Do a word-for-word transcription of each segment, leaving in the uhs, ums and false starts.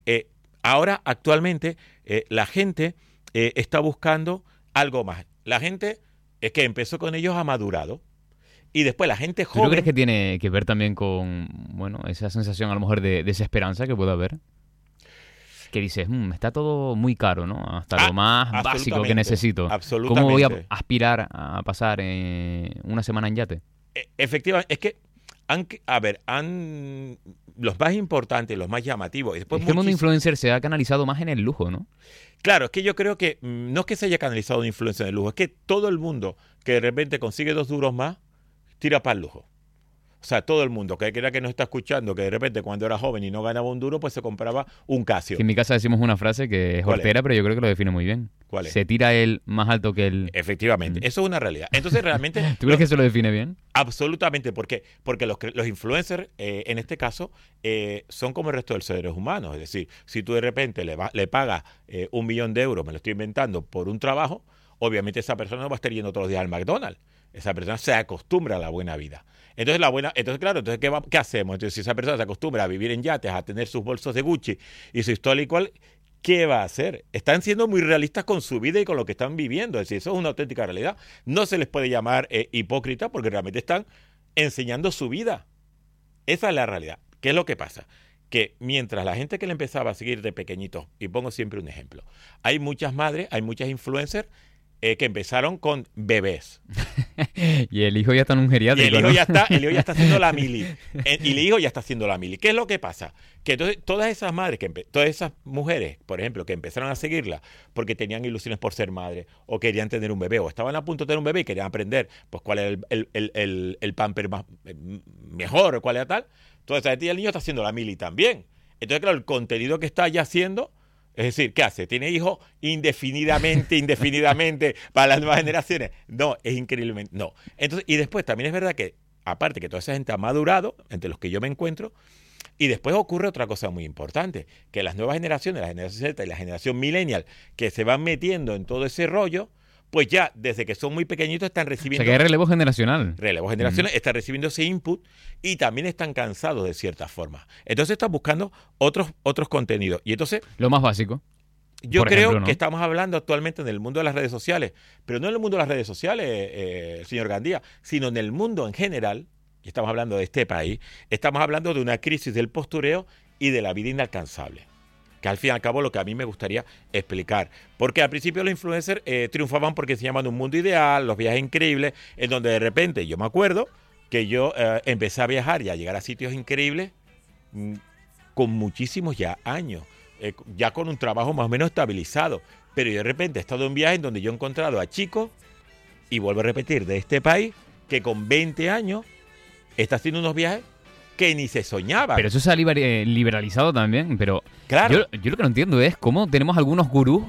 eh, ahora actualmente eh, la gente eh, está buscando algo más. La gente es que empezó con ellos a madurado. Y después la gente joven... ¿Tú crees que tiene que ver también con, bueno, esa sensación a lo mejor de desesperanza que puede haber? Que dices, mmm, está todo muy caro, ¿no? Hasta ah, lo más básico que necesito. Absolutamente. ¿Cómo voy a aspirar a pasar eh, una semana en yate? E- efectivamente, es que, han, a ver, han los más importantes, los más llamativos... Y después es que el mundo muchis... influencer se ha canalizado más en el lujo, ¿no? Claro, es que yo creo que no es que se haya canalizado un influencer en el lujo, es que todo el mundo que de repente consigue dos duros más, tira para el lujo. O sea, todo el mundo que crea que nos está escuchando, que de repente cuando era joven y no ganaba un duro, pues se compraba un Casio. Que en mi casa decimos una frase que es hortera, pero yo creo que lo define muy bien. ¿Cuál es? Se tira él más alto que él. Efectivamente, mm. eso es una realidad. Entonces, realmente... ¿Tú crees que eso lo define bien? Absolutamente. ¿Por qué? Porque los, los influencers, eh, en este caso, eh, son como el resto de los seres humanos. Es decir, si tú de repente le, va, le pagas eh, un millón de euros, me lo estoy inventando, por un trabajo, obviamente esa persona no va a estar yendo todos los días al McDonald's. Esa persona se acostumbra a la buena vida. Entonces, la buena, entonces claro, entonces ¿qué, va, ¿qué hacemos? Entonces, si esa persona se acostumbra a vivir en yates, a tener sus bolsos de Gucci y su historia y cual, ¿qué va a hacer? Están siendo muy realistas con su vida y con lo que están viviendo. Es decir, eso es una auténtica realidad. No se les puede llamar eh, hipócrita porque realmente están enseñando su vida. Esa es la realidad. ¿Qué es lo que pasa? Que mientras la gente que le empezaba a seguir de pequeñitos, y pongo siempre un ejemplo, hay muchas madres, hay muchas influencers Eh, que empezaron con bebés. Y el hijo ya está en un geriátrico, y el hijo, ¿no? ya está, el hijo ya está haciendo la mili. Y el hijo ya está haciendo la mili. ¿Qué es lo que pasa? Que entonces todas esas madres, que empe- todas esas mujeres, por ejemplo, que empezaron a seguirla porque tenían ilusiones por ser madre o querían tener un bebé o estaban a punto de tener un bebé y querían aprender pues cuál era el, el, el, el, el pamper más, mejor, cuál era tal. Entonces el niño está haciendo la mili también. Entonces, claro, el contenido que está ya haciendo... Es decir, ¿qué hace? ¿Tiene hijos indefinidamente, indefinidamente para las nuevas generaciones? No, es increíblemente, no. Entonces, y después también es verdad que, aparte que toda esa gente ha madurado, entre los que yo me encuentro, y después ocurre otra cosa muy importante, que las nuevas generaciones, la generación Z y la generación millennial, que se van metiendo en todo ese rollo, pues ya desde que son muy pequeñitos están recibiendo... O sea, que hay relevo generacional. Relevo generacional, mm. están recibiendo ese input y también están cansados de cierta forma. Entonces están buscando otros, otros contenidos. Y entonces... Lo más básico. Yo Por creo ejemplo, ¿no? que estamos hablando actualmente en el mundo de las redes sociales, pero no en el mundo de las redes sociales, eh, señor Gandía, sino en el mundo en general, y estamos hablando de este país, estamos hablando de una crisis del postureo y de la vida inalcanzable. Que al fin y al cabo lo que a mí me gustaría explicar. Porque al principio los influencers eh, triunfaban porque se llaman un mundo ideal, los viajes increíbles, en donde de repente yo me acuerdo que yo eh, empecé a viajar y a llegar a sitios increíbles mmm, con muchísimos ya años, eh, ya con un trabajo más o menos estabilizado. Pero yo de repente he estado en viajes en donde yo he encontrado a chicos, y vuelvo a repetir, de este país, que con veinte años está haciendo unos viajes que ni se soñaba. Pero eso se ha liber- liberalizado también, pero claro. yo, yo lo que no entiendo es cómo tenemos algunos gurús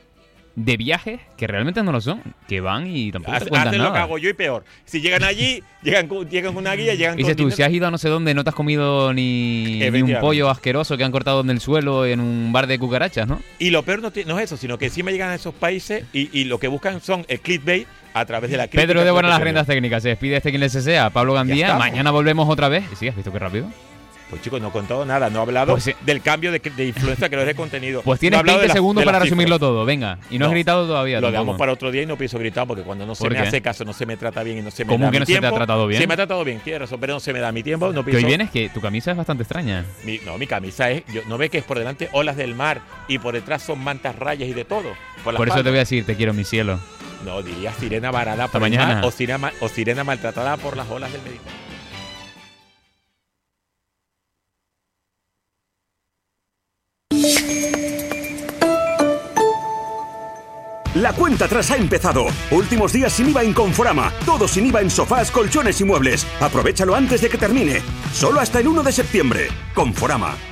de viajes que realmente no lo son, que van y tampoco Hace, te cuentan hacen nada. lo que hago yo y peor. Si llegan allí, llegan con, llegan con una guía, llegan Dices con tú, dinero. si has ido a no sé dónde, no te has comido ni, ni un pollo asqueroso que han cortado en el suelo en un bar de cucarachas, ¿no? Y lo peor no, no es eso, sino que encima llegan a esos países y, y lo que buscan son el clickbait a través de la crítica. Pedro de Buenas las rentas técnicas. Se despide este quien les desea, Pablo Gandía. Mañana volvemos otra vez. Sí, ¿has visto qué rápido? Pues chicos, no he contado nada, no he hablado pues, sí. del cambio de, de influencia que no es de contenido. Pues tienes no veinte la, segundos para resumirlo todo, venga. Y no, no has gritado todavía. Lo dejamos para otro día y no pienso gritar porque cuando no se me qué? hace caso, no se me trata bien y no se me ¿Cómo da que mi no tiempo. se te ha tratado bien? Se me ha tratado bien, tienes razón, pero no se me da mi tiempo. No que pienso, hoy vienes que tu camisa es bastante extraña. Mi, no, mi camisa es, yo, ¿no ves que es por delante olas del mar y por detrás son mantas rayas y de todo? Por, por eso te voy a decir, te quiero, mi cielo. No, diría sirena varada por el mar o sirena, o sirena maltratada por las olas del Mediterráneo. La cuenta atrás ha empezado. Últimos días sin I V A en Conforama. Todo sin I V A en sofás, colchones y muebles. Aprovechalo antes de que termine. Solo hasta el uno de septiembre. Conforama.